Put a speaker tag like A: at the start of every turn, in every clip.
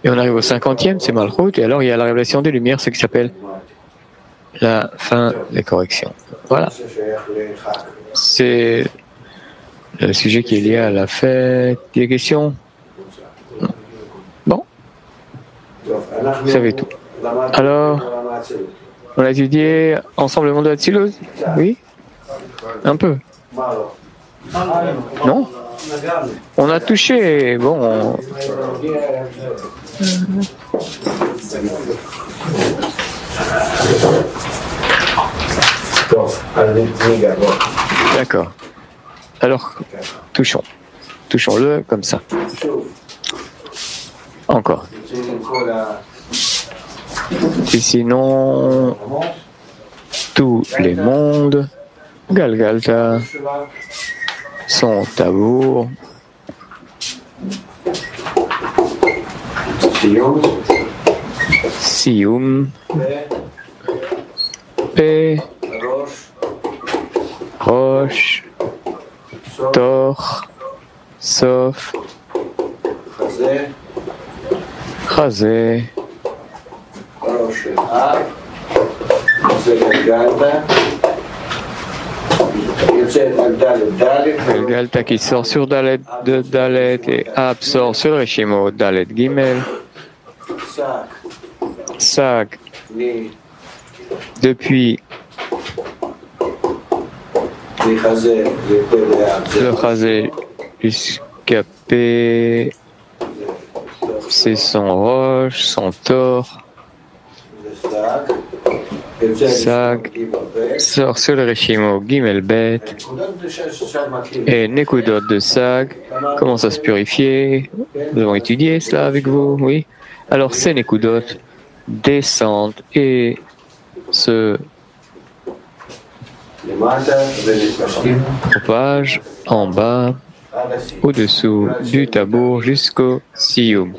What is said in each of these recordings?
A: Et on arrive au 50e, c'est Malchut, et alors il y a la révélation des Lumières, ce qui s'appelle la fin des corrections. Voilà. C'est le sujet qui est lié à la fête. Des questions? Bon. Vous savez tout. Alors, on a étudié ensemble le monde de l'Atsilut? Oui? Un peu. Non? On a touché, bon... D'accord. Alors, touchons-le comme ça. Encore. Et sinon, tous les mondes, Galgalta, son tabour, Siyum, Pe, Rosh, Tor, Sof, Chazé, Galgalta qui sort sur Dalet de Dalet et Ab sort sur le Reshimo Dalet Gimel. Sag depuis le Chazé jusqu'à P, c'est son Roche, son Tor. Sag sort sur le Reshimo Gimel Bet et Nekudot de Sag commence à se purifier. Nous avons étudié cela avec vous, oui. Alors ces Nekudot descendent et se propagent en bas, au-dessous du tabour jusqu'au Siyum.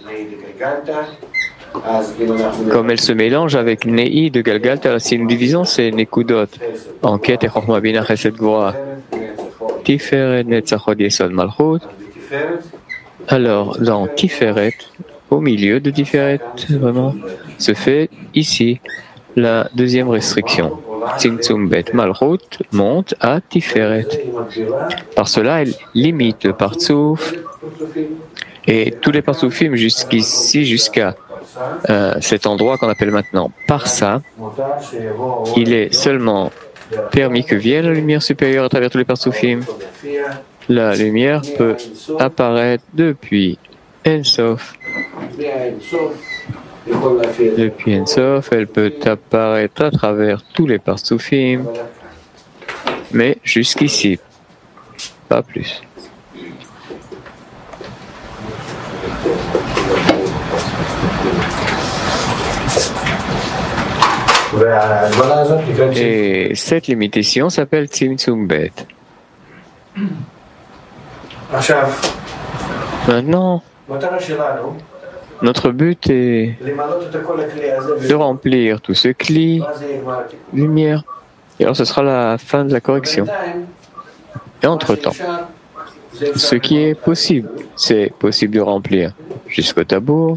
A: Comme elle se mélange avec Nei de Galgalta, si nous divisons ces Nekudot en Ket et Chochma Bina Chesed Gvura, Tiferet Netzachot Yesod Malchut, alors dans Tiferet, au milieu de Tiferet, vraiment, se fait ici la deuxième restriction. Tzimtzum Bet Malchut monte à Tiferet. Par cela, elle limite le Partsouf et tous les Partsoufim jusqu'ici, jusqu'à cet endroit qu'on appelle maintenant Parsa. Il est seulement permis que vienne la lumière supérieure à travers tous les Partsoufim. La lumière peut apparaître depuis Ensof. Depuis Ensof, elle peut apparaître à travers tous les Partsoufim, mais jusqu'ici, pas plus. Et cette limitation s'appelle Tzimtzum Bet. Maintenant, notre but est de remplir tout ce cli, lumière. Et alors ce sera la fin de la correction. Et entre-temps, ce qui est possible, c'est possible de remplir jusqu'au tabour.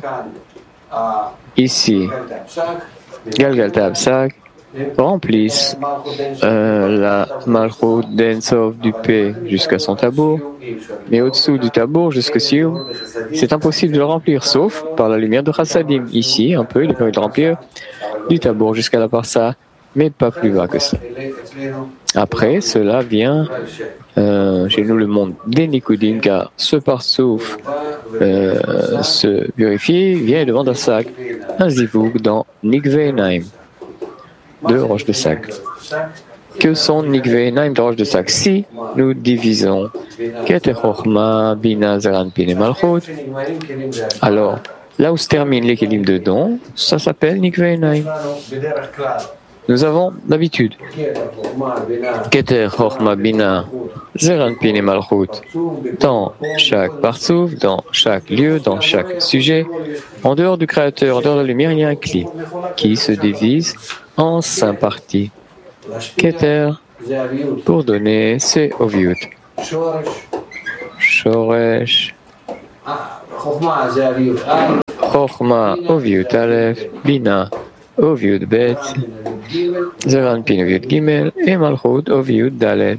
A: Ici, Galgalta Absak remplissent la Malchut d'Ensof du P jusqu'à son tabour, mais au-dessous du tabour jusqu'au Siyum, c'est impossible de le remplir, sauf par la lumière de Chassadim. Ici, un peu, il est permis de remplir du tabour jusqu'à la Parsa, mais pas plus bas que ça. Après, cela vient chez nous le monde des Nikudim, car ce Partsouf se purifie, vient et demande à Sag un zivouk dans Nikve Naim de Roche de Sag. Que sont Nikve Naim de Roche de Sag? Si nous divisons Keter Chochma Bina Zeran Pine Malchut, alors là où se terminent les kelim de don, ça s'appelle Nikve Naim. Nous avons d'habitude Keter Chochma Bina Zeran Pine Malchut dans chaque partsouf, dans chaque lieu, dans chaque sujet. En dehors du Créateur, en dehors de la lumière, il y a un cli qui se divise en 5 parties. Keter, pour donner, c'est Oviut. Shoresh. Chochma Oviut Aleph, Bina Oviut Bet, Zeranpin Oviut Gimel et Malchut Oviut Daled.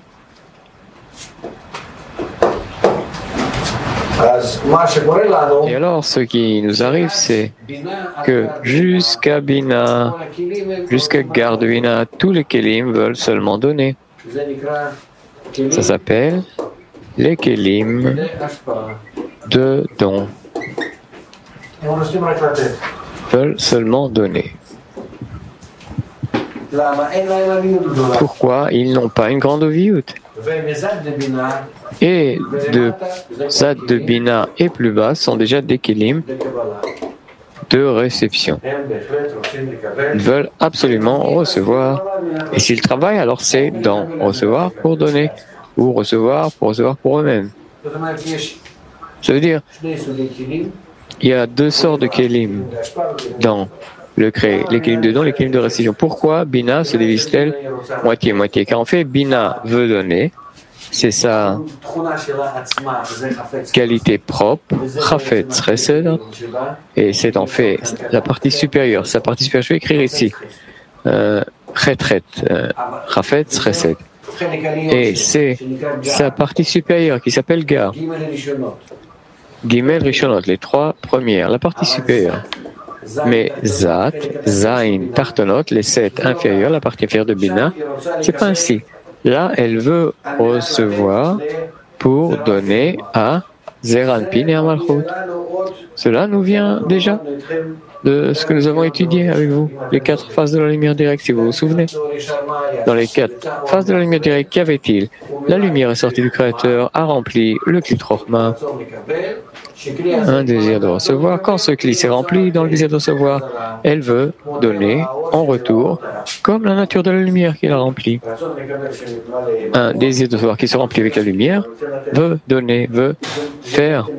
A: Et alors, ce qui nous arrive, c'est que jusqu'à Bina, jusqu'à Garde Bina, tous les Kélim veulent seulement donner. Ça s'appelle les Kélim de don. Veulent seulement donner. Pourquoi ils n'ont pas une grande oviout? Et de Zad de Bina et plus bas sont déjà des Kélim de réception. Ils veulent absolument recevoir. Et s'ils travaillent, alors c'est dans recevoir pour donner ou recevoir pour eux-mêmes. Ça veut dire, il y a deux sortes de Kélim dans le créé, les Kélim de don, les Kélim de réception. Pourquoi Bina se divise-t-elle moitié-moitié? Car en fait, Bina veut donner. C'est sa qualité propre, Chafet Chesed, et c'est en fait la partie supérieure. Sa partie supérieure, je vais écrire ici, Chetret, Chafet Chesed. Et c'est sa partie supérieure qui s'appelle Gar. Gimel Rishonot, les trois premières, la partie supérieure. Mais Zat, Zain, Tartonot, les sept inférieures, la partie inférieure de Bina, c'est pas ainsi. Là, elle veut recevoir pour donner à Zeranpin et à Malchut. Cela nous vient déjà de ce que nous avons étudié avec vous, les quatre phases de la lumière directe, si vous vous souvenez. Dans les quatre phases de la lumière directe, qu'avait-il? La lumière est sortie du Créateur, a rempli le Kli Chochma, un désir de recevoir. Quand ce Kli s'est rempli dans le désir de recevoir, elle veut donner en retour, comme la nature de la lumière qui l'a remplie. Un désir de recevoir qui se remplit avec la lumière veut donner, veut faire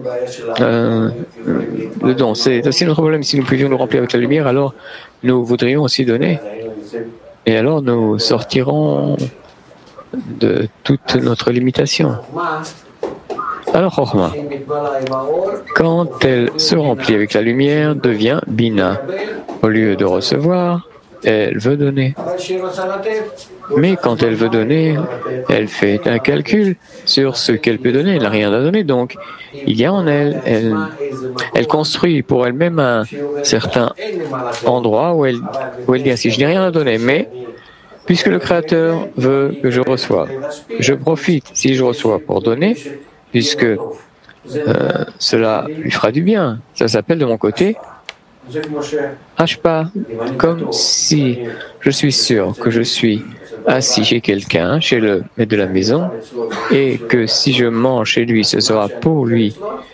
A: le don. C'est aussi notre problème. Si nous pouvions nous remplir avec la lumière, alors nous voudrions aussi donner. Et alors nous sortirons de toute notre limitation. Alors Chochma, quand elle se remplit avec la lumière, devient Bina. Au lieu de recevoir, elle veut donner. Mais quand elle veut donner, elle fait un calcul sur ce qu'elle peut donner. Elle n'a rien à donner, donc il y a en elle, elle construit pour elle-même un certain endroit où elle dit ainsi, je n'ai rien à donner, mais puisque le Créateur veut que je reçoive, je profite si je reçois pour donner, puisque cela lui fera du bien. Ça s'appelle de mon côté Ashpa, comme si je suis sûr que je suis assis chez quelqu'un, chez le maître de la maison, et que si je mange chez lui, ce sera pour lui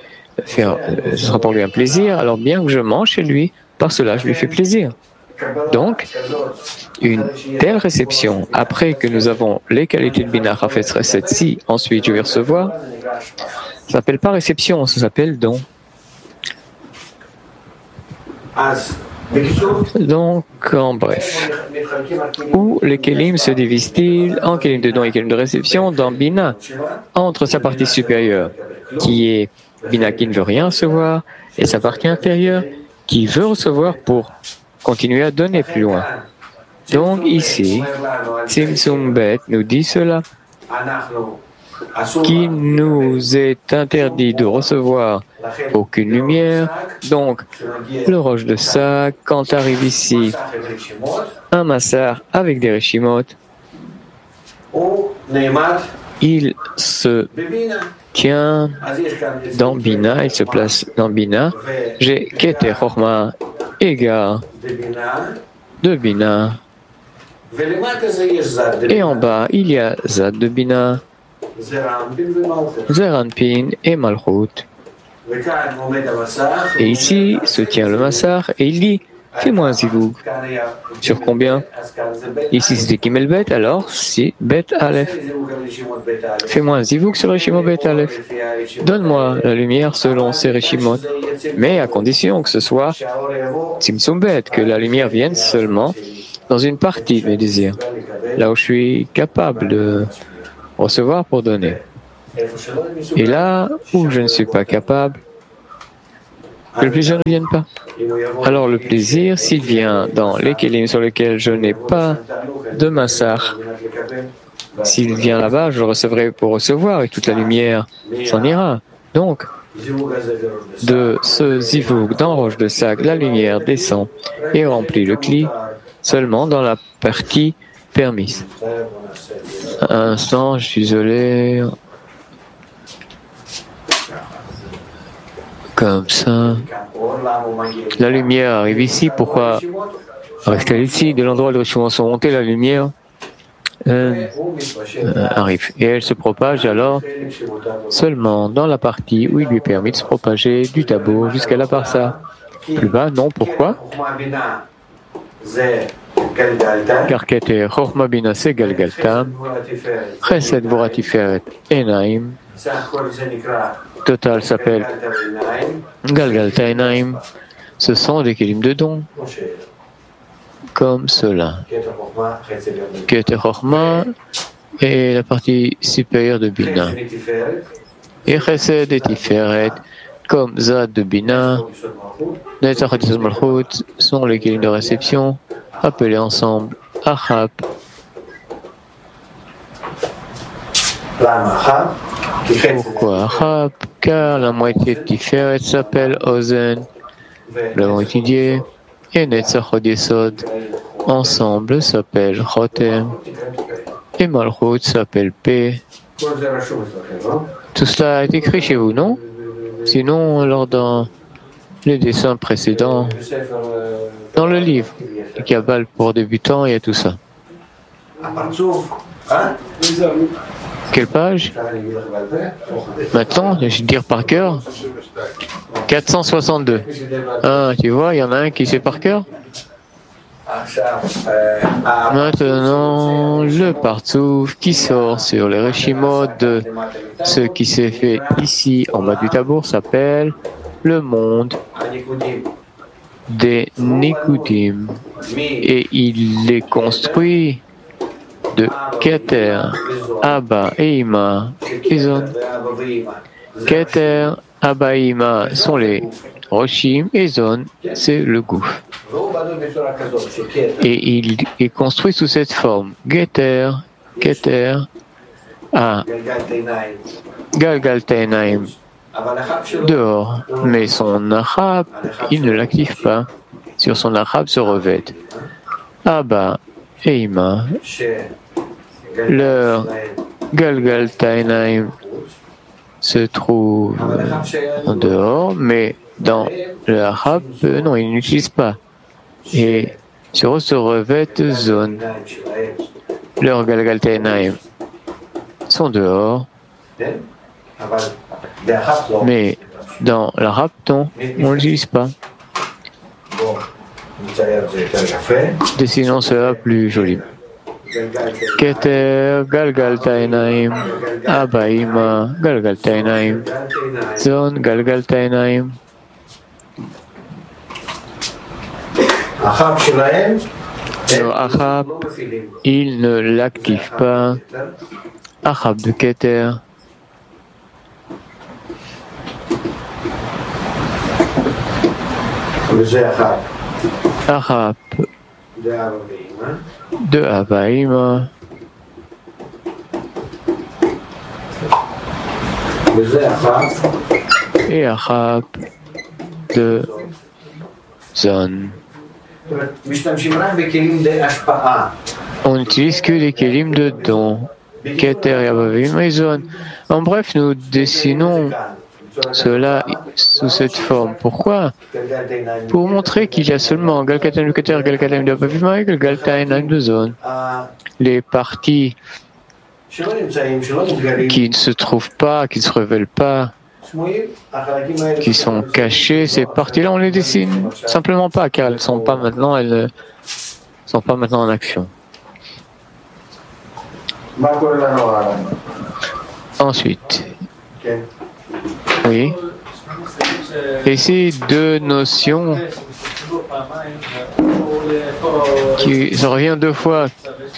A: un plaisir, alors bien que je mange chez lui, par cela je lui fais plaisir. Donc, une telle réception, après que nous avons les qualités de Bina Chafet Chesed, si ensuite je vais recevoir, ça ne s'appelle pas réception, ça s'appelle don. Donc, en bref, où les Kélim se divisent-ils en Kélim de don et Kélim de réception dans Bina, entre sa partie supérieure, qui est Bina qui ne veut rien recevoir, et sa partie inférieure, qui veut recevoir pour continuer à donner plus loin. Donc ici, Tzimtzum Bet nous dit cela, qu'il nous est interdit de recevoir aucune lumière. Donc, le roche de sac, quand arrive ici un massar avec des réchimot, il se tient dans Bina, il se place dans Bina. J'ai Keter Chochma, égard de Bina. Et en bas, il y a Zad de Bina, Zeranpin et Malchut. Et ici se tient le massar et il dit, fais-moi un zivoug. Sur combien? Ici c'était Gimel Bet, alors c'est Bet Aleph. Fais-moi un zivoug sur Rishimot Bet Aleph. Donne-moi la lumière selon ces Rishimot, mais à condition que ce soit Tzimtzum Bet, que la lumière vienne seulement dans une partie de mes désirs, là où je suis capable de recevoir pour donner. Et là où je ne suis pas capable, que le plaisir ne vienne pas. Alors le plaisir, s'il vient dans les kélim sur lesquels je n'ai pas de massar, s'il vient là-bas, je le recevrai pour recevoir et toute la lumière s'en ira. Donc, de ce zivug dans roche de sac, la lumière descend et remplit le cli seulement dans la partie permise. Un instant, je suis désolé. Comme ça. La lumière arrive ici. Pourquoi reste-t-elle ici? De l'endroit où les rishimot sont montés, la lumière arrive. Et elle se propage alors seulement dans la partie où il lui permet de se propager du tabou jusqu'à la parsa. Plus bas, non. Pourquoi? Car Keter, Chorma Bina, c'est Galgalta, Chesed Voratiferet, Enaim, total s'appelle Galgalta Enaim. Ce sont des kélim de dons, comme cela. Keter Chorma est la partie supérieure de Bina. Et Chesed et Tiferet, comme Zad de Bina, Netzach et Malchut sont les kélim de réception, appelés ensemble Achab. Pourquoi Achab? Car la moitié de Tiferet s'appelle Ozen, nous l'avons étudié, et Netzach et Yesod ensemble s'appelle Chotem, et Malchut s'appelle P. Tout cela a été écrit chez vous, non? Sinon, alors dans les dessins précédents, dans le livre, le Kabbal pour débutants, il y a tout ça. Quelle page? Maintenant, je vais dire par cœur. 462. Ah, tu vois, il y en a un qui sait par cœur. Maintenant, le partsouf qui sort sur les reshimot de ce qui s'est fait ici en bas du tabour s'appelle le monde des Nikudim. Et il est construit de Keter, Abba et Ima, Izon. Keter, Abba et Ima sont les Roshim et Zon, c'est le gouffre. Et il est construit sous cette forme. Geter, Keter, A, Galgaltainaim, dehors. Mais son Achab, il ne l'active pas. Sur son Achab se revêtent Abba et Ima. Leur Galgaltainaim se trouve en dehors, mais dans le Achab, non, il n'utilise pas. Et sur eux se revêtent Zone. Leurs Galgaltainaim sont dehors, mais dans l'Achab, non, on ne l'utilise pas. Dessinons cela plus joli. Keter, Galgaltainaim, Abba Ima, Galgaltainaim, Zon, Galgaltainaim. Le Achab, il ne l'active pas. Achab de Keter. Achab de Abba Ima. Et Achab de Zon. On n'utilise que les kélim de don. Keter et Abba Ima et Zon. En bref, nous dessinons cela sous cette forme. Pourquoi? Pour montrer qu'il y a seulement Galgaltainaim de Keter, Galgaltainaim de Abba Ima et Galgaltainaim de Zon. Les parties qui ne se trouvent pas, qui ne se révèlent pas, qui sont cachées, ces parties-là, on les dessine simplement pas, car elles ne sont pas maintenant en action. Ensuite, oui. Et ces deux notions qui se reviennent deux fois.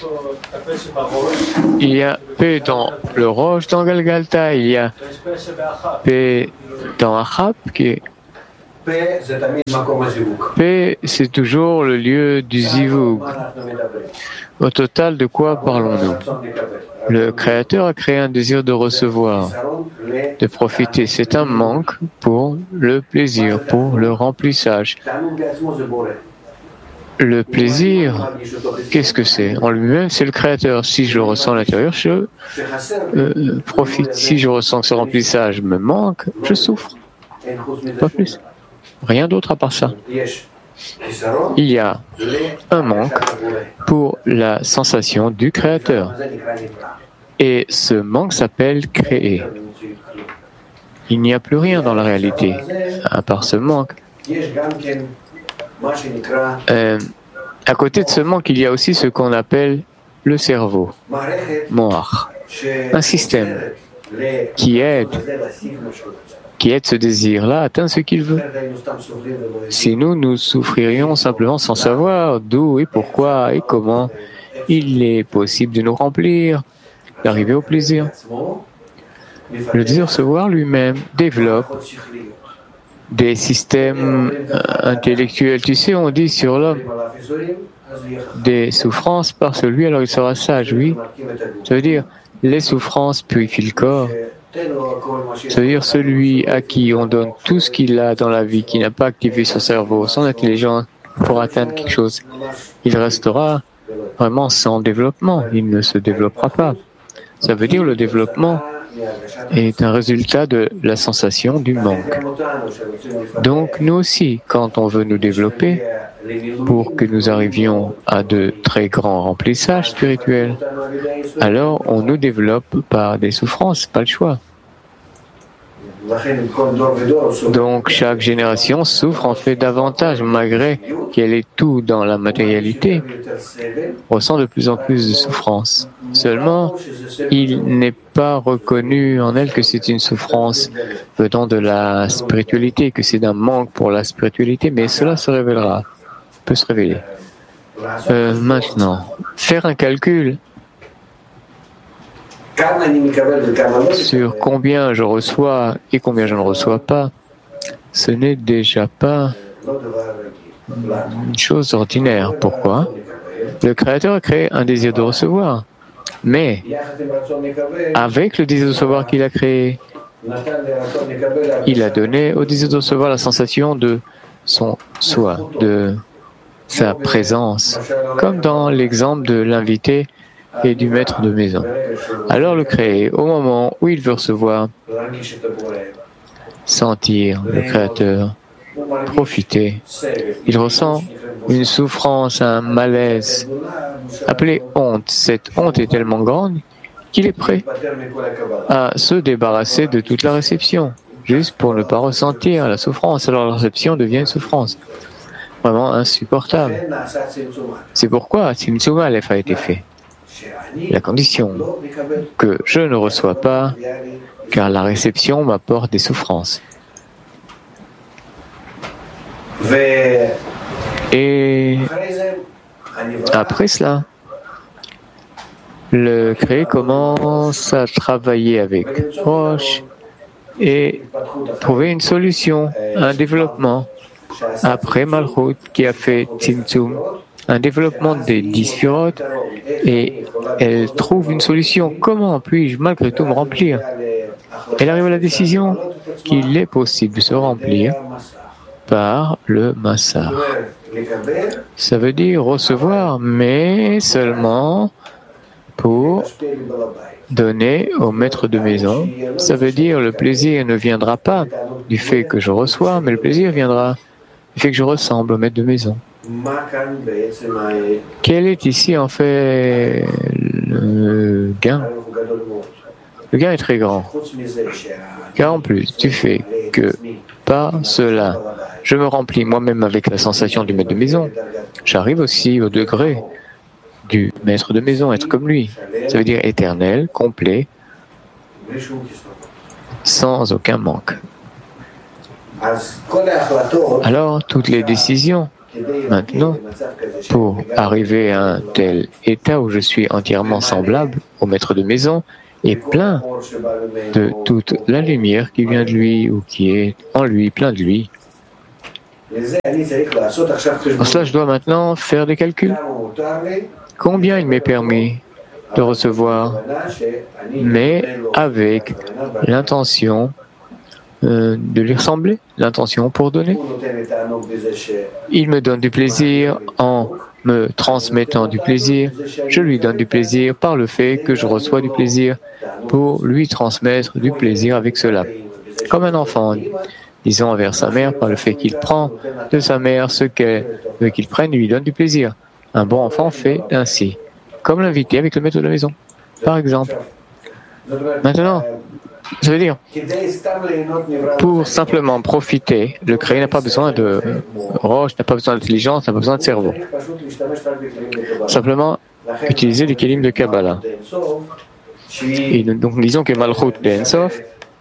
A: Il y a P dans le roche dans Galgalta, il y a P dans Achab qui est Paix, c'est toujours le lieu du zivug. Au total, de quoi parlons-nous? Le Créateur a créé un désir de recevoir, de profiter. C'est un manque pour le plaisir, pour le remplissage. Le plaisir, qu'est-ce que c'est? En lui-même, c'est le Créateur. Si je le ressens à l'intérieur, je profite. Si je ressens que ce remplissage me manque, je souffre. Pas plus. Rien d'autre à part ça. Il y a un manque pour la sensation du Créateur. Et ce manque s'appelle créer. Il n'y a plus rien dans la réalité, à part ce manque. À côté de ce manque, il y a aussi ce qu'on appelle le cerveau, Moach, un système qui aide ce désir-là à atteindre ce qu'il veut. Si nous souffririons simplement sans savoir d'où et pourquoi et comment il est possible de nous remplir, d'arriver au plaisir. Le désir de recevoir lui-même développe des systèmes intellectuels. Tu sais, on dit sur l'homme des souffrances par celui, alors il sera sage, oui. Ça veut dire, les souffrances purifient le corps. Ça veut dire celui à qui on donne tout ce qu'il a dans la vie, qui n'a pas activé son cerveau, son intelligence pour atteindre quelque chose, il restera vraiment sans développement, il ne se développera pas. Ça veut dire le développement est un résultat de la sensation du manque. Donc nous aussi, quand on veut nous développer, pour que nous arrivions à de très grands remplissages spirituels, alors on nous développe par des souffrances, pas le choix. Donc chaque génération souffre en fait davantage, malgré qu'elle est tout dans la matérialité, ressent de plus en plus de souffrance. Seulement, il n'est pas reconnu en elle que c'est une souffrance venant de la spiritualité, que c'est un manque pour la spiritualité, mais cela se révélera, peut se révéler. Maintenant, faire un calcul sur combien je reçois et combien je ne reçois pas, ce n'est déjà pas une chose ordinaire. Pourquoi? Le Créateur a créé un désir de recevoir, mais avec le désir de recevoir qu'il a créé, il a donné au désir de recevoir la sensation de son soi, de sa présence, comme dans l'exemple de l'invité et du maître de maison. Alors le créé, au moment où il veut recevoir, sentir le Créateur, profiter, il ressent une souffrance, un malaise, appelé honte. Cette honte est tellement grande qu'il est prêt à se débarrasser de toute la réception, juste pour ne pas ressentir la souffrance. Alors la réception devient une souffrance vraiment insupportable. C'est pourquoi Tzimtzum Aleph a été fait. La condition que je ne reçois pas, car la réception m'apporte des souffrances. Et après cela, le créé commence à travailler avec Roche et trouver une solution, un développement. Après Malchut, qui a fait Tzimtzum, un développement des 10 Sphirot, et elle trouve une solution. Comment puis-je malgré tout me remplir? Elle arrive à la décision qu'il est possible de se remplir par le Massar. Ça veut dire recevoir, mais seulement pour donner au maître de maison. Ça veut dire le plaisir ne viendra pas du fait que je reçois, mais le plaisir viendra du fait que je ressemble au maître de maison. Quel est ici en fait le gain? Le gain est très grand. Car en plus du fait que par cela, je me remplis moi-même avec la sensation du maître de maison, j'arrive aussi au degré du maître de maison, être comme lui. Ça veut dire éternel, complet, sans aucun manque. Alors, toutes les décisions, maintenant, pour arriver à un tel état où je suis entièrement semblable au maître de maison et plein de toute la lumière qui vient de lui ou qui est en lui, plein de lui, Pour cela, je dois maintenant faire des calculs. Combien il m'est permis de recevoir, mais avec l'intention de lui ressembler, l'intention pour donner. Il me donne du plaisir en me transmettant du plaisir. Je lui donne du plaisir par le fait que je reçois du plaisir pour lui transmettre du plaisir avec cela. Comme un enfant, disons envers sa mère, par le fait qu'il prend de sa mère ce qu'elle veut qu'il prenne, il lui donne du plaisir. Un bon enfant fait ainsi, comme l'invité avec le maître de la maison, par exemple. Maintenant, ça veut dire, pour simplement profiter, le créé n'a pas besoin de roche, n'a pas besoin d'intelligence, n'a pas besoin de cerveau. Simplement, utiliser les kelim de Kabbalah. Et donc, disons que Malchut de Ensof,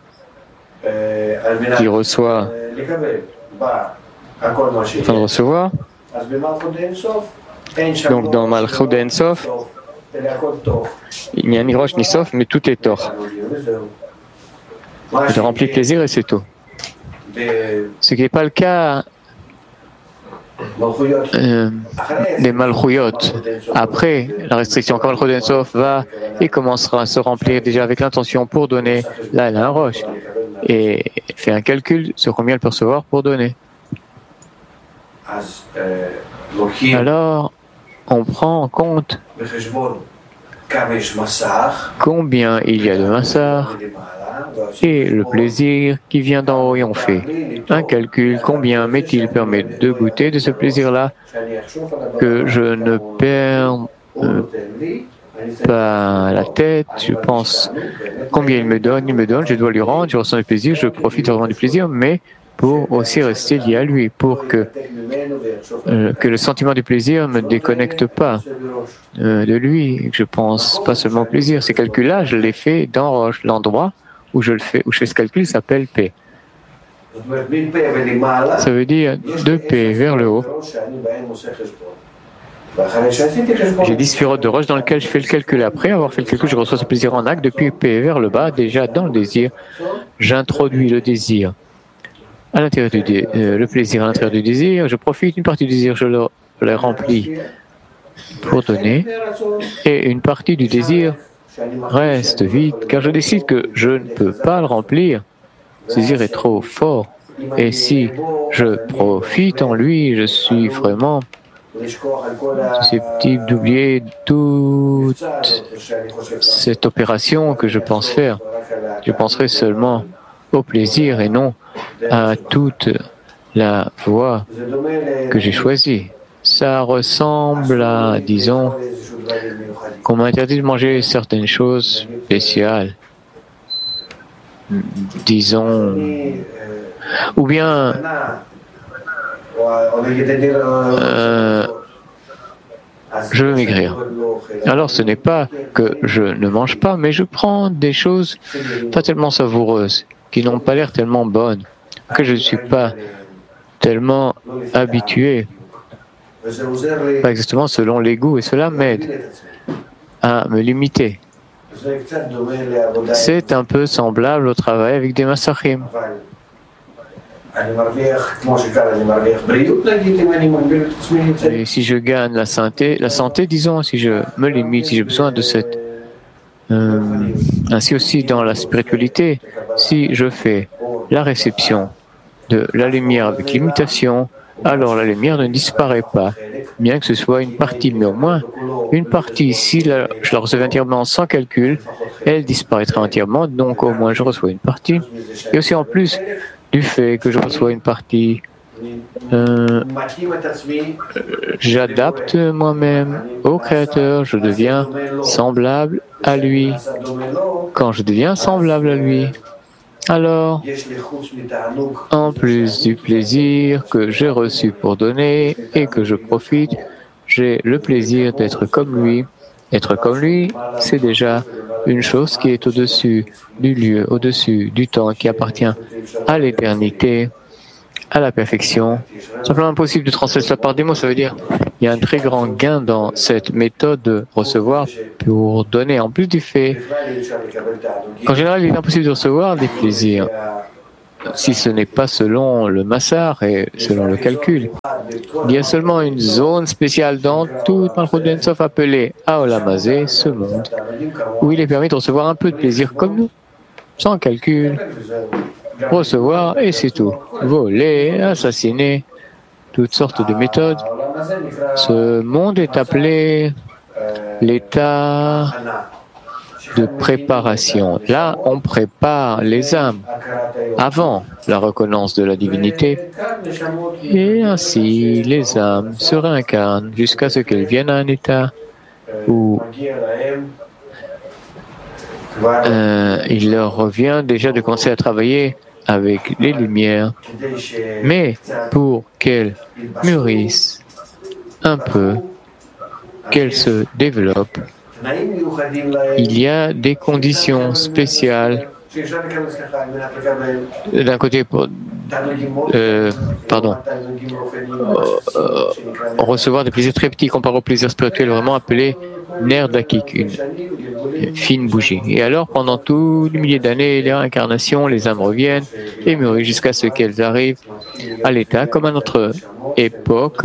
A: qui reçoit, afin de recevoir, donc dans Malchut de Ensof, il n'y a ni roche ni sof, mais tout est tort. Je remplis plaisir et c'est tout. Ce qui n'est pas le cas des Malchuyot. Après, la restriction, quand Malchut d'Ensof va et commencera à se remplir déjà avec l'intention pour donner, là elle a un roche et fait un calcul sur combien elle peut recevoir pour donner. Alors, on prend en compte combien il y a de massar et le plaisir qui vient d'en haut, et on fait un calcul, combien m'est-il permet de goûter de ce plaisir-là, que je ne perds pas la tête, je pense combien il me donne, je dois lui rendre, je ressens du plaisir, je profite vraiment du plaisir, mais pour aussi rester lié à lui, pour que le sentiment du plaisir ne me déconnecte pas de lui, que je pense pas seulement au plaisir. Ces calculs-là, je les fais dans Roche. L'endroit où je fais ce calcul s'appelle P. Ça veut dire de P vers le haut. J'ai 10 sphirotes de Roche dans lequel je fais le calcul. Après avoir fait le calcul, je reçois ce plaisir en acte. Depuis P vers le bas, déjà dans le désir, j'introduis le désir à l'intérieur le plaisir à l'intérieur du désir. Je profite, une partie du désir, je le remplis pour donner, et une partie du désir reste vide, car je décide que je ne peux pas le remplir. Ce désir est trop fort. Et si je profite en lui, je suis vraiment susceptible d'oublier toute cette opération que je pense faire. Je penserai seulement au plaisir et non à toute la voie que j'ai choisie. Ça ressemble à, disons, qu'on m'interdit de manger certaines choses spéciales. Disons, ou bien je veux maigrir. Alors ce n'est pas que je ne mange pas, mais je prends des choses pas tellement savoureuses, qui n'ont pas l'air tellement bonnes, que je ne suis pas tellement habitué. Pas exactement selon les goûts, et cela m'aide à me limiter. C'est un peu semblable au travail avec des massachim. Et si je gagne la santé, disons, si je me limite, si j'ai besoin de cette... ainsi aussi dans la spiritualité, si je fais la réception de la lumière avec l'imitation, alors la lumière ne disparaît pas, bien que ce soit une partie, mais au moins une partie. Si je la recevais entièrement sans calcul, elle disparaîtra entièrement, donc au moins je reçois une partie. Et aussi en plus du fait que je reçois une partie, j'adapte moi-même au Créateur, je deviens semblable à lui. Quand je deviens semblable à lui, alors, en plus du plaisir que j'ai reçu pour donner et que je profite, j'ai le plaisir d'être comme lui. Être comme lui, c'est déjà une chose qui est au-dessus du lieu, au-dessus du temps, qui appartient à l'éternité, à la perfection. Simplement impossible de translater cela par des mots, ça veut dire il y a un très grand gain dans cette méthode de recevoir pour donner, en plus du fait qu'en général il est impossible de recevoir des plaisirs. si ce n'est pas selon le massar et selon le calcul. Il y a seulement une zone spéciale dans toute Malchut d'En-Sof appelée Haolam Hazé, ce monde, où il est permis de recevoir un peu de plaisir comme nous, sans calcul, recevoir et c'est tout. Voler, assassiner, toutes sortes de méthodes. Ce monde est appelé l'état de préparation. Là, on prépare les âmes avant la reconnaissance de la divinité et ainsi les âmes se réincarnent jusqu'à ce qu'elles viennent à un état où il leur revient déjà de commencer à travailler avec les lumières, mais pour qu'elles mûrissent un peu, qu'elles se développent, il y a des conditions spéciales. D'un côté, recevoir des plaisirs très petits comparé aux plaisirs spirituels vraiment appelés ner d'Akik, une fine bougie. Et alors, pendant tous les milliers d'années, les réincarnations, les âmes reviennent et mûrissent jusqu'à ce qu'elles arrivent à l'état, comme à notre époque,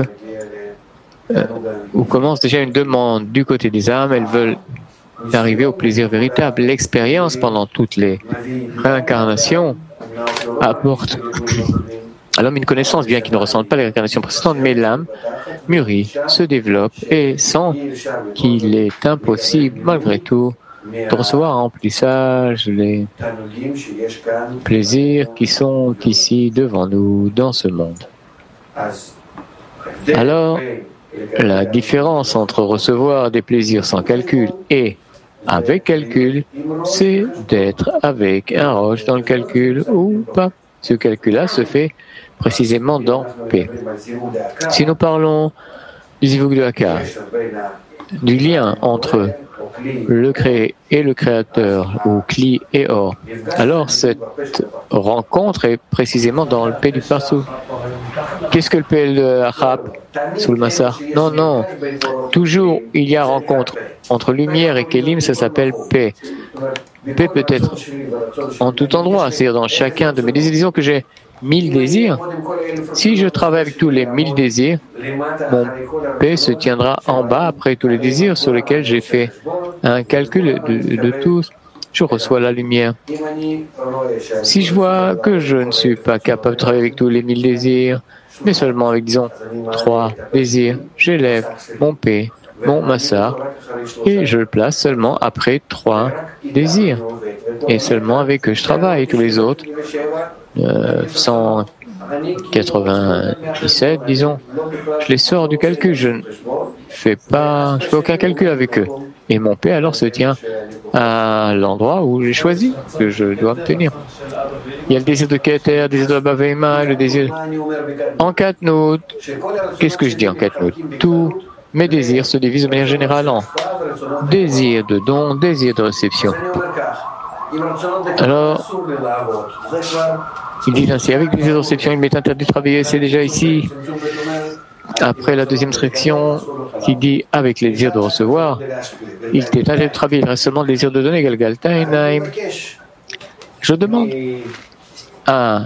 A: où commence déjà une demande du côté des âmes. Elles veulent arriver au plaisir véritable. L'expérience pendant toutes les réincarnations apporte à l'homme une connaissance, bien qu'il ne ressente pas les réincarnations précédentes, mais l'âme mûrit, se développe et sent qu'il est impossible, malgré tout, de recevoir en remplissage les plaisirs qui sont ici devant nous, dans ce monde. Alors, la différence entre recevoir des plaisirs sans calcul et avec calcul, c'est d'être avec un roche dans le calcul ou pas. Ce calcul-là se fait précisément dans P. Si nous parlons du Zivug de Hakar, du lien entre le créé et le créateur, ou Kli et Or, alors cette rencontre est précisément dans le P du Parsou. Qu'est-ce que le P de Achab sous le Massar? Non, non. Toujours il y a rencontre entre lumière et Kélim, ça s'appelle P. P peut être en tout endroit, c'est-à-dire dans chacun de mes désirs. Disons que j'ai 1000 désirs. Si je travaille avec tous les 1000 désirs, mon P se tiendra en bas après tous les désirs sur lesquels j'ai fait un calcul de tous. Je reçois la lumière. Si je vois que je ne suis pas capable de travailler avec tous les 1000 désirs, mais seulement avec, disons, 3 désirs, j'élève mon P, mon Massar, et je le place seulement après 3 désirs. Et seulement avec eux je travaille. Tous les autres, 197, disons, je les sors du calcul. Je ne fais aucun calcul avec eux. Et mon P alors se tient à l'endroit où j'ai choisi que je dois me tenir. Il y a le désir de Keter, le désir de Baveima, le désir en Katnout. Qu'est-ce que je dis en Katnout? Tous mes désirs se divisent de manière générale en désir de don, désir de réception. Alors, il dit ainsi, avec le désir de réception, il m'est interdit de travailler, c'est déjà ici. Après la deuxième section, qui dit avec les désirs de recevoir, il t'est interdit de travailler, il reste seulement le désir de donner, Galgaltainaim. Je demande à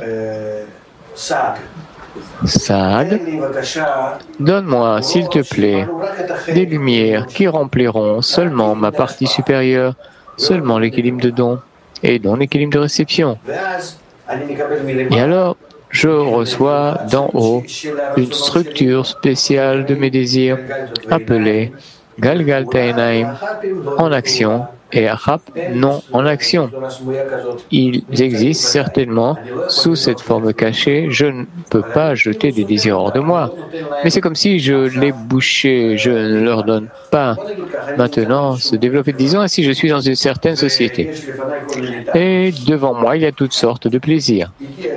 A: Saad, donne-moi, s'il te plaît, des lumières qui rempliront seulement ma partie supérieure, seulement l'équilibre de don et non l'équilibre de réception. Et alors, je reçois d'en haut une structure spéciale de mes désirs appelée Galgaltainaim en action et Achab non en action. Ils existent certainement sous cette forme cachée. Je ne peux pas jeter des désirs hors de moi. Mais c'est comme si je les bouchais, je ne leur donne pas maintenant se développer. Disons ainsi, je suis dans une certaine société. Et devant moi, il y a toutes sortes de plaisirs.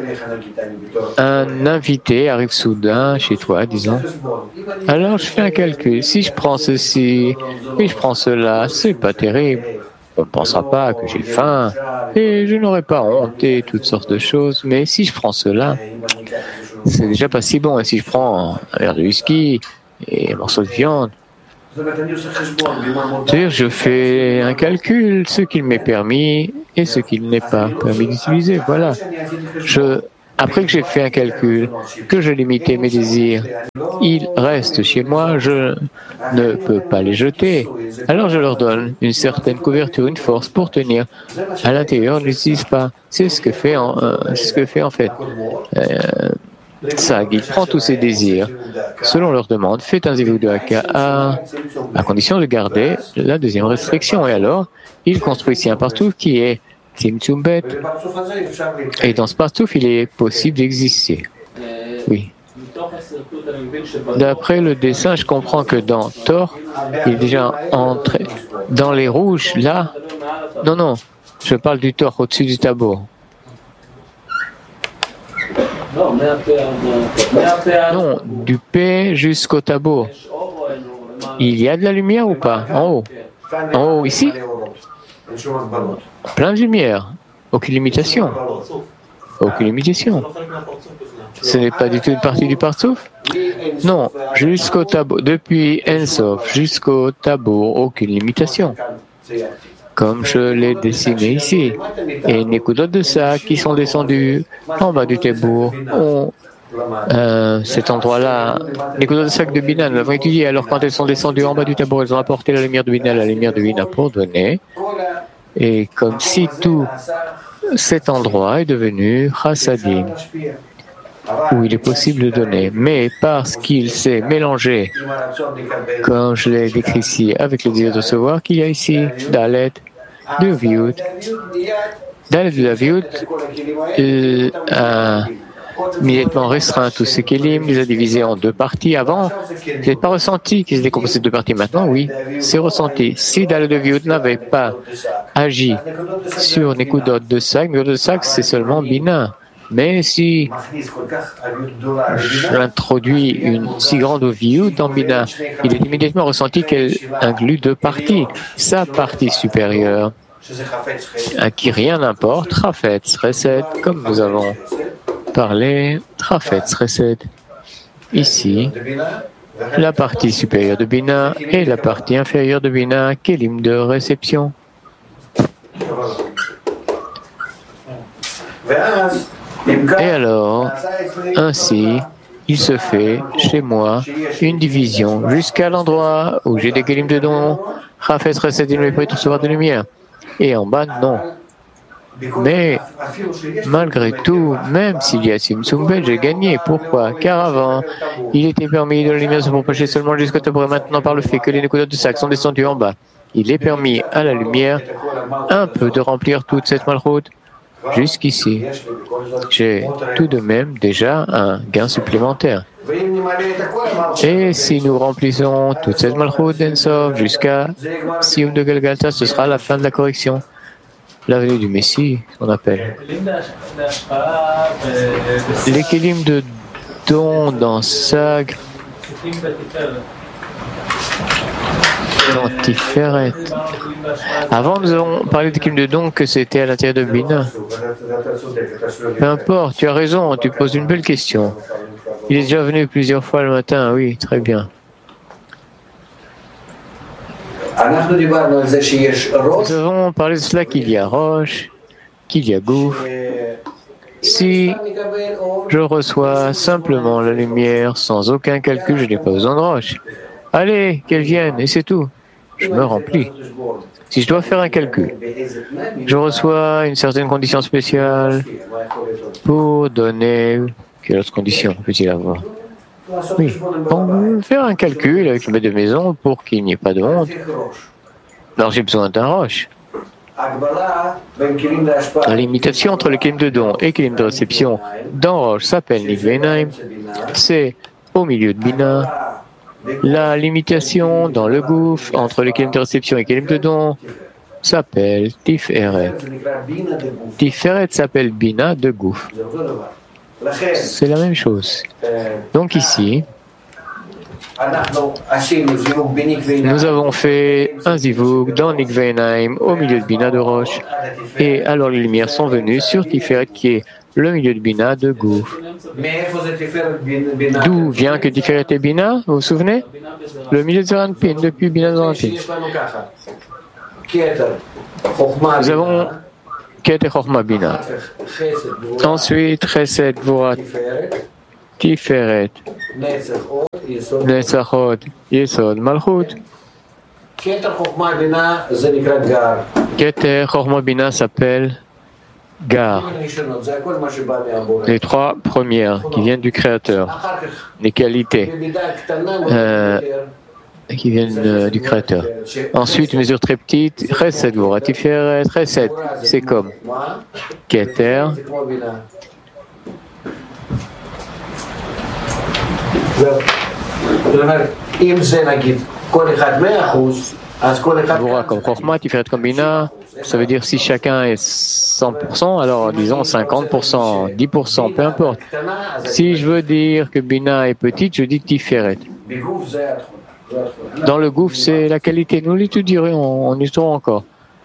A: Un invité arrive soudain chez toi, disons. Alors je fais un calcul. Si je prends ceci et je prends cela, c'est pas terrible. On ne pensera pas que j'ai faim et je n'aurai pas honte et toutes sortes de choses. Mais si je prends cela, c'est déjà pas si bon. Et si je prends un verre de whisky et un morceau de viande, C'est-à-dire, je fais un calcul, ce qu'il m'est permis et ce qu'il n'est pas permis d'utiliser. Voilà. Après que j'ai fait un calcul, que j'ai limité mes désirs, ils restent chez moi, je ne peux pas les jeter. Alors je leur donne une certaine couverture, une force pour tenir. À l'intérieur, ils n'utilisent pas. C'est ce que fait en fait. Sag, il prend tous ses désirs. Selon leur demande, fait un zivug de Haka à condition de garder la deuxième restriction. Et alors, il construit ici un partout qui est Tzimtzum Bet. Et dans ce partout, il est possible d'exister. Oui. D'après le dessin, je comprends que dans Thor, il est déjà entré. Dans les rouges, là, non, je parle du Thor au-dessus du tableau. Non, du P jusqu'au tableau. Il y a de la lumière ou pas? En haut. En haut, ici? Plein de lumière. Aucune limitation. Aucune limitation. Ce n'est pas du tout une partie du Partsouf? Non, jusqu'au tableau. Depuis Ensof jusqu'au tableau, aucune limitation. Comme je l'ai dessiné ici. Et les Nekudot de ça qui sont descendus en bas du tableau ont cet endroit-là. Les Nekudot de sac de Bina, nous l'avons étudié. Alors quand elles sont descendues en bas du tableau, elles ont apporté la lumière de Bina pour donner. Et comme si tout cet endroit est devenu Chassadim, où il est possible de donner. Mais parce qu'il s'est mélangé, comme je l'ai décrit ici, avec le désir de recevoir qu'il y a ici, Dalet, de Viut, Dalet de la Viut, a immédiatement restreint tous ces kélim, les a divisés en deux parties. Avant, vous n'avez pas ressenti qu'ils étaient composés de deux parties. Maintenant, oui, c'est ressenti. Si Dalet de Viut n'avait pas agi sur Nekudot de Sag, Nekudot de Sag, c'est seulement Bina. Mais si j'introduis une si grande Viut dans Bina, il est immédiatement ressenti qu'elle inclut deux parties. Sa partie supérieure, à qui rien n'importe, Rafetz, Chesed, comme nous avons parlé, Rafetz, Chesed. Ici, la partie supérieure de Bina et la partie inférieure de Bina, Kélim de réception. Et alors, ainsi, il se fait chez moi une division jusqu'à l'endroit où j'ai des kélim de dons, Chafetz Chesed, il ne peut recevoir de lumière. Et en bas, non. Mais malgré tout, même s'il y a Tzimtzum Bet, j'ai gagné. Pourquoi? Car avant, il était permis de la lumière se propager seulement jusqu'au tableau. Maintenant, par le fait que les Nekudot de Sag sont descendus en bas, il est permis à la lumière un peu de remplir toute cette malroute. Jusqu'ici, j'ai tout de même déjà un gain supplémentaire. Et si nous remplissons toute cette malroute d'Ensof jusqu'à Sioum de Galgalta, ce sera la fin de la correction. La venue du Messie, on appelle. Les kélim de don dans Sag, dans Tiferet. Avant, nous avons parlé de kélim de don que c'était à l'intérieur de Bina. Peu importe, tu as raison, tu poses une belle question. Il est déjà venu plusieurs fois le matin, oui, très bien. Nous avons parlé de cela qu'il y a Roche, qu'il y a Gouf. Si je reçois simplement la lumière sans aucun calcul, je n'ai pas besoin de Roche. Allez, qu'elle vienne, et c'est tout. Je me remplis. Si je dois faire un calcul, je reçois une certaine condition spéciale pour donner... Quelle autre condition peut-il avoir? Oui, on faire un calcul avec le maître de maison pour qu'il n'y ait pas de honte. Alors j'ai besoin d'un roche. La limitation entre le kélim de don et le kélim de réception dans roche s'appelle Nivvenaim. C'est au milieu de Bina. La limitation dans le gouffre entre le kélim de réception et le kélim de don s'appelle Tiferet. Tiferet s'appelle Bina de gouffre. C'est la même chose. Donc ici, nous avons fait un zivug dans Nikveinaim au milieu de Bina de Roche. Et alors les lumières sont venues sur Tiferet qui est le milieu de Bina de Gouf. D'où vient que Tiferet et Bina, vous vous souvenez? Le milieu de Zeranpin, depuis Bina Zeranpin. Nous avons Keter Chochma Bina. Ensuite, Chesed, Gvura, Tiferet, Netzachot, Yesod, Malchut. Keter Chochma Bina s'appelle Gar. Les trois premières qui viennent du Créateur, les qualités qui viennent du Créateur. Ensuite, une mesure très petite, Chesed, Gvura, Tiferet, Chesed, c'est comme Keter. Gvura comme Chochma, Tiferet comme Bina, ça veut dire si chacun est 100%, alors disons 50%, 10%, peu importe. Si je veux dire que Bina est petite, je dis Tiferet. Dans le gouffre, c'est la qualité. Nous l'étudierons, on étudiera encore.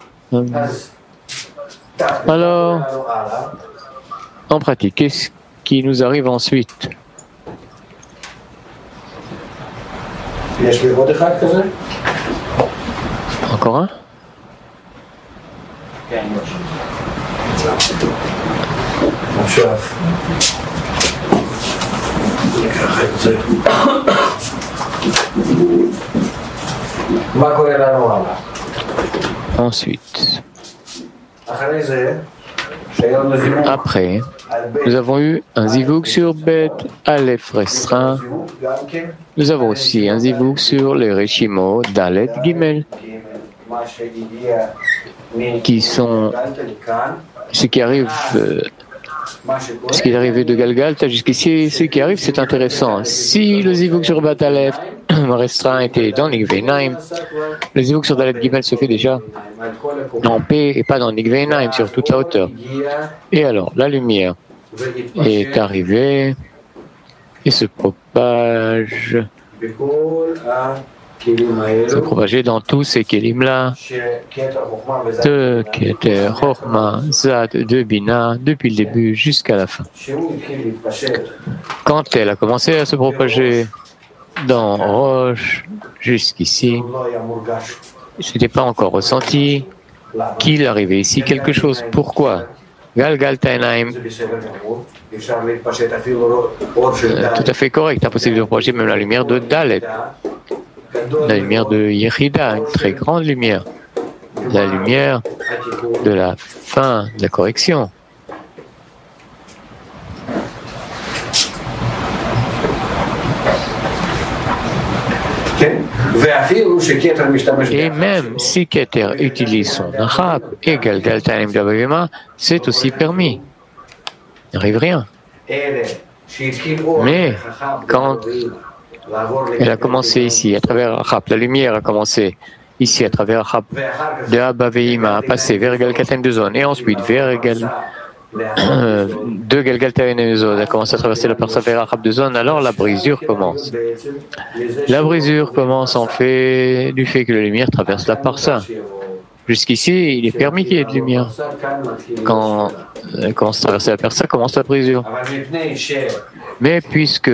A: Alors, en pratique, qu'est-ce qui nous arrive ensuite? Encore un? Ensuite, après, nous avons eu un zivouk sur Bet Aleph restreint. Nous avons aussi un zivouk sur les Reshimo Dalet Gimel, qui sont ce qui arrive. Ce qui est arrivé de Galgalta jusqu'ici, ce qui arrive, c'est intéressant. Si le zivouk sur Bet Aleph restreint était dans Nigveinaim, le zivouk sur Dalet Gimel se fait déjà en paix et pas dans Nigveinaim, sur toute la hauteur. Et alors, la lumière est arrivée et se propager dans tous ces kélim-là, de Keter, Chochma, Zad, de Bina, depuis le début jusqu'à la fin. Quand elle a commencé à se propager dans Roche, jusqu'ici, ce n'était pas encore ressenti qu'il arrivait ici quelque chose. Pourquoi? Galgaltainaim, tout à fait correct, impossible de propager même la lumière de Dalet. La lumière de Yechida, une très grande lumière. La lumière de la fin, de la correction. Et même si Keter utilise son Nachap et Galgaltanim d'Abavima, c'est aussi permis. Il n'arrive rien. Mais quand elle a commencé ici, à travers Achap, la lumière a commencé ici, à travers Achap, de Abaveima, à passer vers Galgaltanim de zone, et ensuite vers de Galgaltanim de zone, a commencé à traverser la parsa vers Achap de zone, alors la brisure commence. La brisure commence en fait du fait que la lumière traverse la parsa. Jusqu'ici, il est permis qu'il y ait de lumière. Quand elle commence à traverser la parsa, commence la brisure. Mais puisque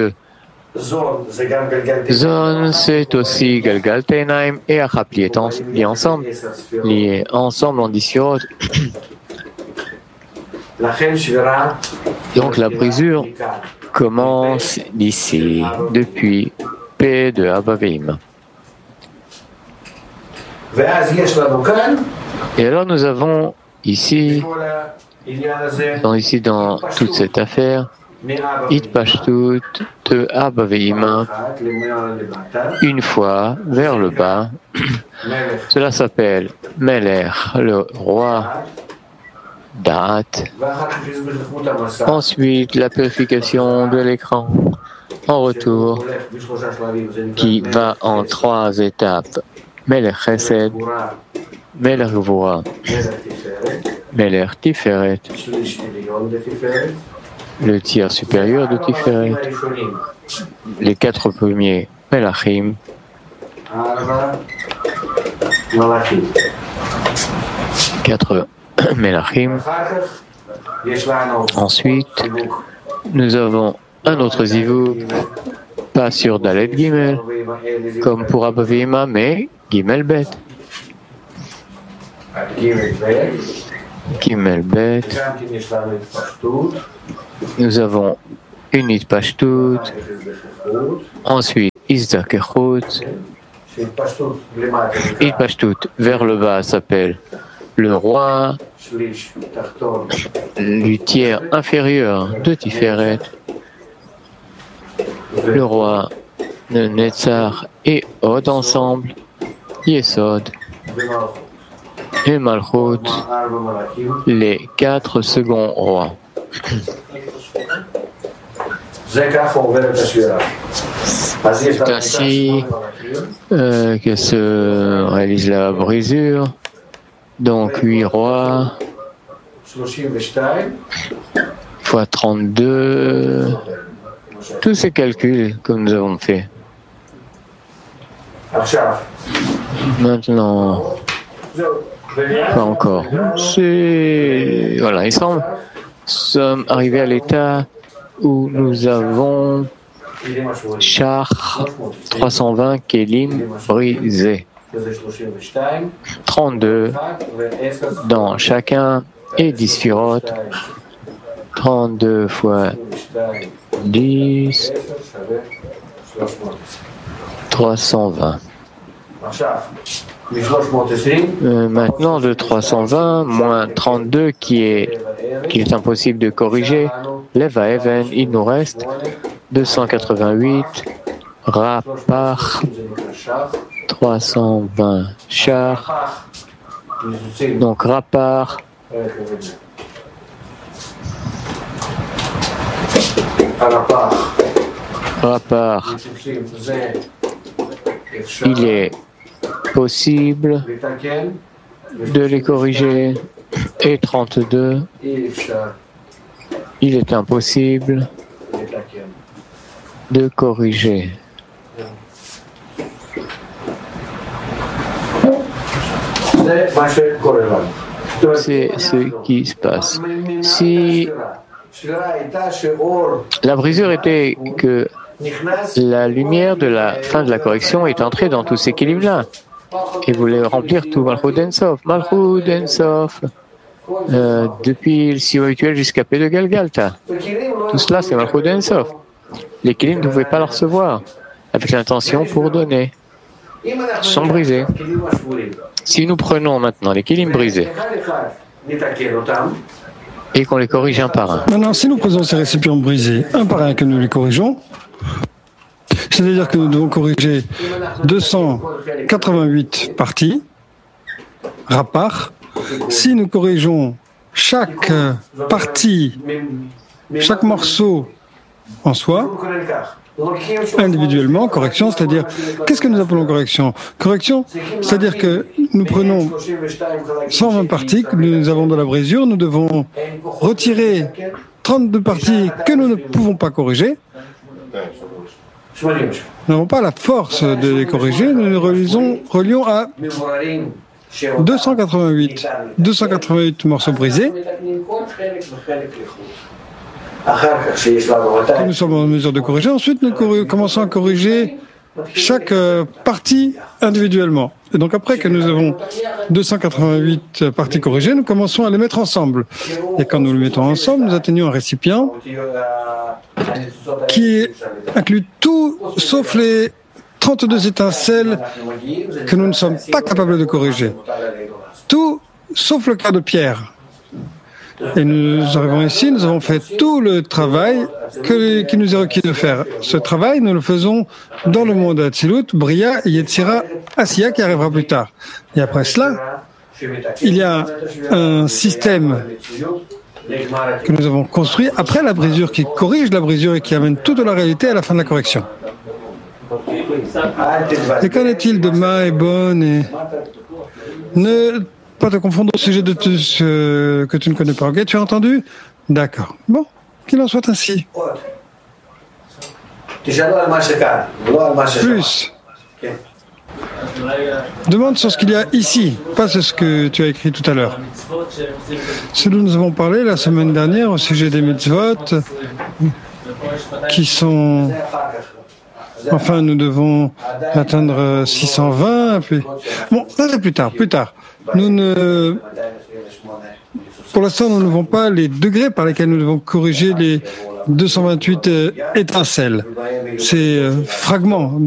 A: Zone, c'est aussi Galgaltainaim et Achap liés ensemble, en Dishirot. Donc la brisure commence d'ici, depuis P de Abaveim. Et alors nous avons ici, dans toute cette affaire, Itpashtut de Abaveim, une fois vers le bas. Cela s'appelle Meler, le roi, Da'at. Ensuite, la purification de l'écran en retour, qui va en 3 étapes. Meler Chesed, Meler Gvura, Meler Tiferet, le tiers supérieur de Tiferet, les 4 premiers Melachim, 4 Melachim, Ensuite, nous avons un autre zivug, pas sur Dalet Gimel, comme pour Abba Ve'ima, mais Gimel Bet. Gimel Bet. Nous avons une Itpashtut, ensuite Izdakechut. Itpashtut vers le bas s'appelle le roi, du tiers inférieur de Tiferet, le roi, le Netzar et Od ensemble, Yesod et Malchut, les 4 seconds rois. C'est ainsi que se réalise la brisure. Donc 8 rois fois 32, tous ces calculs que nous avons fait. Maintenant, pas encore. Voilà, il semble que nous sommes arrivés à l'état où nous avons char 320 kelim brisés. 32 dans chacun et 10 sphirot. 32 fois 10, 320. Maintenant de 320 moins 32 qui est impossible de corriger, lève à Even, il nous reste 288 Rapar 320 chars. Donc Rapar il est possible de les corriger, et 32 il est impossible de corriger. C'est ce qui se passe. Si la brisure était que la lumière de la fin de la correction est entrée dans tous ces équilibres-là et voulait remplir tout Malchut Ensof, depuis le Sio rituel jusqu'à P de Galgalta. Tout cela, c'est Malchut Ensof. Les Kélim ne pouvaient pas le recevoir avec l'intention pour donner. Ils sont brisés. Si nous prenons maintenant les Kélim brisés et qu'on les corrige un par un.
B: Maintenant, si nous prenons ces récipients brisés un par un, que nous les corrigeons, c'est-à-dire que nous devons corriger 288 parties, Rapar. Si nous corrigeons chaque partie, chaque morceau en soi, individuellement, correction, c'est-à-dire, qu'est-ce que nous appelons correction? Correction, c'est-à-dire que nous prenons 120 parties que nous avons dans la brisure, nous devons retirer 32 parties que nous ne pouvons pas corriger. Nous n'avons pas la force de les corriger, nous les relions à 288 morceaux brisés. Que nous sommes en mesure de corriger. Ensuite, nous commençons à corriger chaque partie individuellement. Et donc après que nous avons 288 parties corrigées, nous commençons à les mettre ensemble. Et quand nous les mettons ensemble, nous atteignons un récipient qui inclut tout sauf les 32 étincelles que nous ne sommes pas capables de corriger. Tout sauf le cas de Pierre. Et nous arrivons ici, nous avons fait tout le travail qui nous est requis de faire. Ce travail, nous le faisons dans le monde d'Atzilut, Bria, Yetzira, Asiya, qui arrivera plus tard. Et après cela, il y a un système que nous avons construit après la brisure, qui corrige la brisure et qui amène toute la réalité à la fin de la correction. Et qu'en est-il de Ma et Bon et... Ne pas te confondre au sujet de tout ce que tu ne connais pas. Ok, tu as entendu? D'accord. Bon, qu'il en soit ainsi. Plus. Demande sur ce qu'il y a ici, pas sur ce que tu as écrit tout à l'heure. Ce dont nous avons parlé la semaine dernière au sujet des mitzvot, qui sont... Enfin, nous devons atteindre 620, puis... Bon, ça c'est plus tard. Pour l'instant, nous n'avons pas les degrés par lesquels nous devons corriger les 228 étincelles. Ces fragments